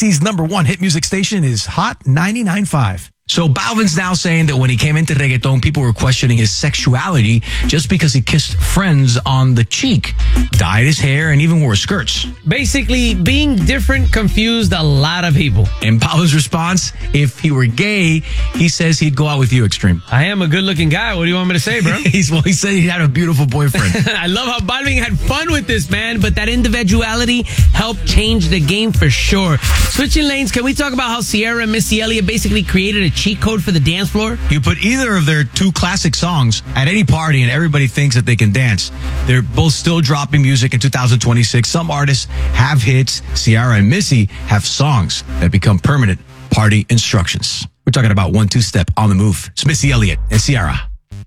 DC's #1 hit music station is Hot 99.5. So Balvin's now saying that when he came into reggaeton, people were questioning his sexuality just because he kissed friends on the cheek, dyed his hair, and even wore skirts. Basically, being different confused a lot of people. And Balvin's response, if he were gay, he says he'd go out with you, Extreme. I am a good-looking guy. What do you want me to say, bro? He said he had a beautiful boyfriend. I love how Balvin had fun with this, man, but that individuality helped change the game for sure. Switching lanes, can we talk about how Ciara and Missy Elliott basically created a cheat code for the dance floor? You put either of their two classic songs at any party and everybody thinks that they can dance. They're both still dropping music in 2026. Some artists have hits. Ciara and Missy have songs that become permanent party instructions. We're talking about 1-2 step on the move. It's Missy Elliott and Ciara.